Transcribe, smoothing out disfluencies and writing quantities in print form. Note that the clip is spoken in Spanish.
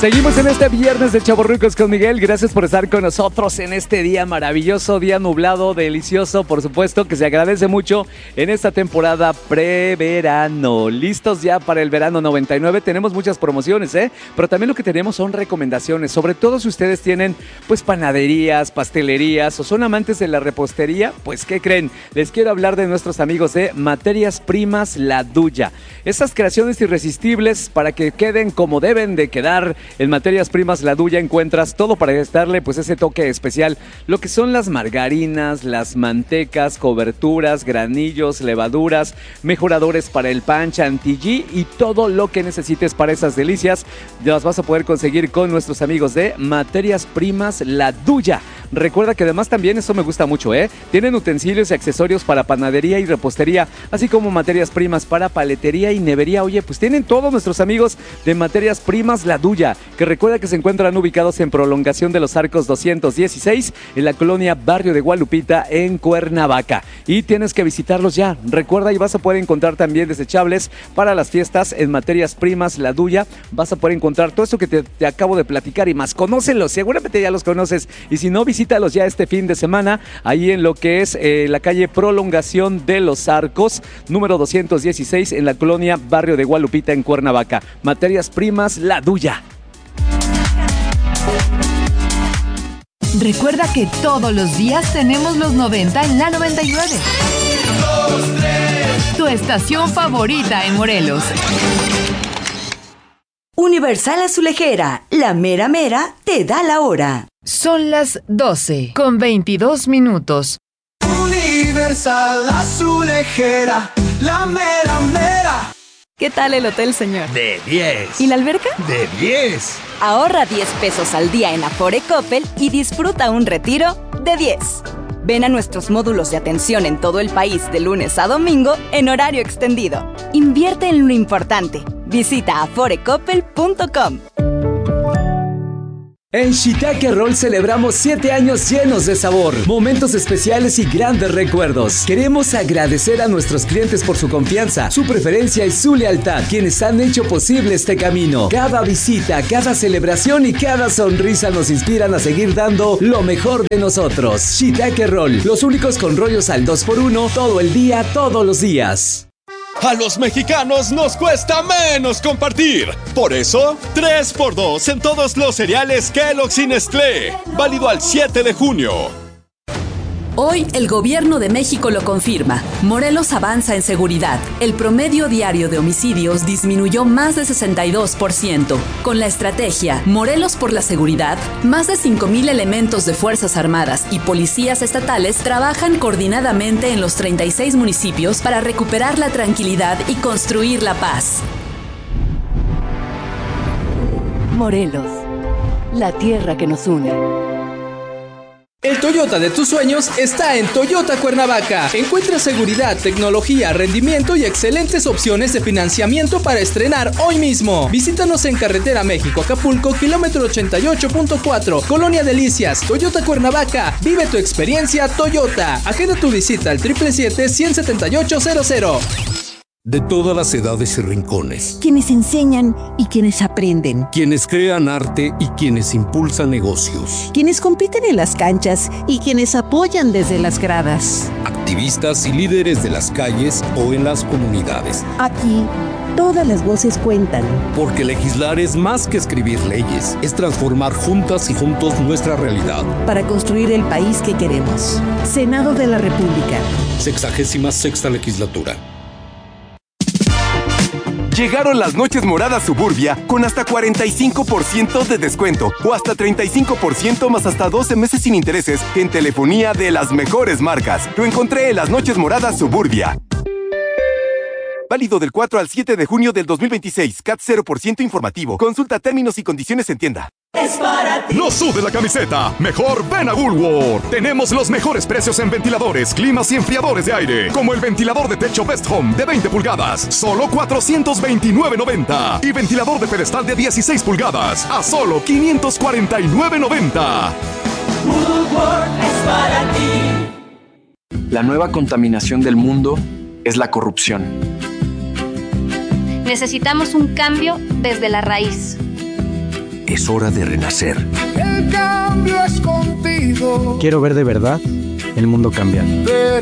Seguimos en este viernes de Chavorrucos con Miguel. Gracias por estar con nosotros en este día maravilloso, día nublado, delicioso, por supuesto, que se agradece mucho en esta temporada preverano. Listos ya para el verano 99. Tenemos muchas promociones, pero también lo que tenemos son recomendaciones, sobre todo si ustedes tienen pues panaderías, pastelerías o son amantes de la repostería. Pues ¿qué creen? Les quiero hablar de nuestros amigos de Materias Primas La Duya. Estas creaciones irresistibles para que queden como deben de quedar. En Materias Primas La Duya encuentras todo para darle pues ese toque especial. Lo que son las margarinas, las mantecas, coberturas, granillos, levaduras, mejoradores para el pan, chantilly y todo lo que necesites para esas delicias. Las vas a poder conseguir con nuestros amigos de Materias Primas La Duya. Recuerda que además también, esto me gusta mucho, tienen utensilios y accesorios para panadería y repostería, así como materias primas para paletería y nevería. Oye, pues tienen todos nuestros amigos de Materias Primas La Duya, que recuerda que se encuentran ubicados en Prolongación de los Arcos 216, en la colonia Barrio de Gualupita, en Cuernavaca. Y tienes que visitarlos ya. Recuerda, y vas a poder encontrar también desechables para las fiestas en Materias Primas La Duya. Vas a poder encontrar todo esto que te acabo de platicar y más. Conócelos, seguramente ya los conoces. Y si no, visítalos ya este fin de semana, ahí en lo que es la calle Prolongación de los Arcos, número 216, en la colonia Barrio de Gualupita, en Cuernavaca. Materias Primas La Duya. Recuerda que todos los días tenemos los 90 en la 99. 1, 2, 3. Tu estación favorita en Morelos. Universal Azulejera, la mera mera te da la hora. Son las 12:22. Universal Azulejera, la mera mera. ¿Qué tal el hotel, señor? De 10. ¿Y la alberca? De 10. Ahorra 10 pesos al día en Afore Coppel y disfruta un retiro de 10. Ven a nuestros módulos de atención en todo el país de lunes a domingo en horario extendido. Invierte en lo importante. Visita aforecoppel.com. En Shiitake Roll celebramos 7 años llenos de sabor, momentos especiales y grandes recuerdos. Queremos agradecer a nuestros clientes por su confianza, su preferencia y su lealtad, quienes han hecho posible este camino. Cada visita, cada celebración y cada sonrisa nos inspiran a seguir dando lo mejor de nosotros. Shiitake Roll, los únicos con rollos al 2x1, todo el día, todos los días. A los mexicanos nos cuesta menos compartir. Por eso, 3x2 en todos los cereales Kellogg's y Nestlé. Válido al 7 de junio. Hoy el gobierno de México lo confirma. Morelos avanza en seguridad. El promedio diario de homicidios disminuyó más de 62%. Con la estrategia Morelos por la Seguridad, más de 5,000 elementos de Fuerzas Armadas y policías estatales trabajan coordinadamente en los 36 municipios para recuperar la tranquilidad y construir la paz. Morelos, la tierra que nos une. El Toyota de tus sueños está en Toyota Cuernavaca. Encuentra seguridad, tecnología, rendimiento y excelentes opciones de financiamiento para estrenar hoy mismo. Visítanos en Carretera México-Acapulco, kilómetro 88.4, Colonia Delicias, Toyota Cuernavaca. Vive tu experiencia Toyota. Agenda tu visita al 777-17800. De todas las edades y rincones. Quienes enseñan y quienes aprenden. Quienes crean arte y quienes impulsan negocios. Quienes compiten en las canchas y quienes apoyan desde las gradas. Activistas y líderes de las calles o en las comunidades. Aquí, todas las voces cuentan. Porque legislar es más que escribir leyes. Es transformar juntas y juntos nuestra realidad. Para construir el país que queremos. Senado de la República. 66ª legislatura. Llegaron las noches moradas Suburbia con hasta 45% de descuento o hasta 35% más hasta 12 meses sin intereses en telefonía de las mejores marcas. Lo encontré en las noches moradas Suburbia. Válido del 4 al 7 de junio del 2026. CAT 0% informativo. Consulta términos y condiciones en tienda. Es para ti. No sube la camiseta. Mejor ven a Woolworth. Tenemos los mejores precios en ventiladores, climas y enfriadores de aire. Como el ventilador de techo Best Home de 20 pulgadas. Solo $429.90. Y ventilador de pedestal de 16 pulgadas. A solo $549.90. Woolworth es para ti. La nueva contaminación del mundo es la corrupción. Necesitamos un cambio desde la raíz. es hora de renacer. El cambio es contigo. Quiero ver de verdad el mundo cambiar.